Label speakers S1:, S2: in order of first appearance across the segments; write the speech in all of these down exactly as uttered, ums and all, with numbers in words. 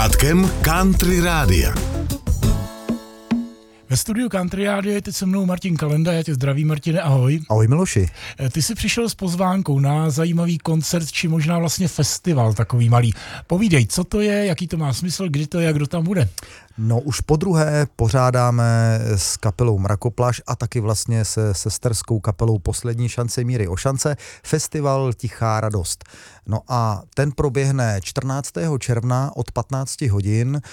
S1: Začátkem Country Rádia.
S2: Ve studiu Country Rádia je teď se mnou Martin Kalenda, já tě zdravím, Martine, ahoj.
S3: Ahoj Miloši.
S2: Ty jsi přišel s pozvánkou na zajímavý koncert, či možná vlastně festival takový malý. Povídej, co to je, jaký to má smysl, kdy to je a kdo tam bude?
S3: No už po druhé pořádáme s kapelou Mrakoplaš a taky vlastně se sesterskou kapelou Poslední šance Míry Ošance festival Tichá radost. No a ten proběhne čtrnáctého června od patnácti hodin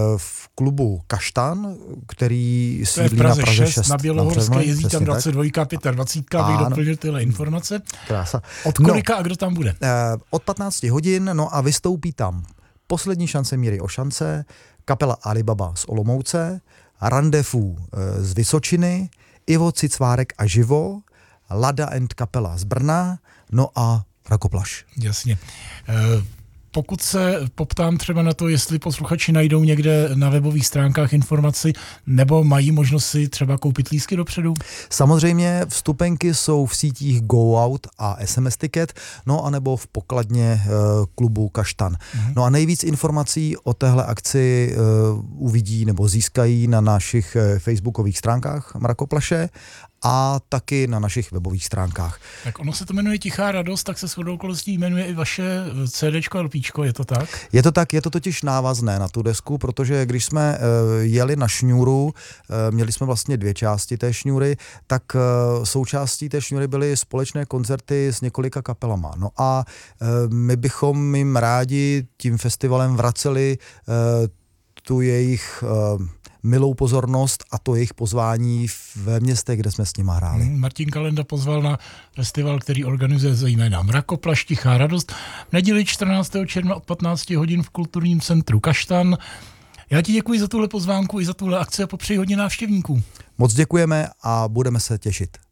S3: v klubu Kaštan, který sídlí na Praze šest. šest
S2: na Bělohorské, jezdí tam dvacet dva, dvacet pět, abych doplnil tyhle informace.
S3: Krása.
S2: Od kolika no, a kdo tam bude?
S3: Od patnácti hodin, no a vystoupí tam Poslední šance Míry Ošance, kapela Alibaba z Olomouce, Randevu z Vysočiny, Ivo Cicvárek a Živo, Lada and kapela z Brna, no a Mrakoplaš.
S2: Jasně. E- Pokud se poptám třeba na to, jestli posluchači najdou někde na webových stránkách informaci, nebo mají možnost si třeba koupit lístky dopředu?
S3: Samozřejmě vstupenky jsou v sítích Go Out a S M S Ticket, no anebo v pokladně uh, klubu Kaštan. Mm-hmm. No a nejvíc informací o téhle akci uh, uvidí nebo získají na našich uh, facebookových stránkách Mrakoplaše a taky na našich webových stránkách.
S2: Tak ono se to jmenuje Tichá radost, tak se shodou okolností jmenuje i vaše CDčko a LPčko, je to tak?
S3: Je to tak, je to totiž návazné na tu desku, protože když jsme uh, jeli na šňůru, uh, měli jsme vlastně dvě části té šňůry, tak uh, součástí té šňůry byly společné koncerty s několika kapelama. No a uh, my bychom jim rádi tím festivalem vraceli uh, tu jejich uh, milou pozornost a to jejich pozvání ve městech, kde jsme s nima hráli.
S2: Martin Kalenda pozval na festival, který organizuje zejména Mrakoplaš, Tichá radost. V neděli čtrnáctého června od patnácti hodin v kulturním centru Kaštan. Já ti děkuji za tuhle pozvánku i za tuhle akci a popřeji hodně návštěvníků.
S3: Moc děkujeme a budeme se těšit.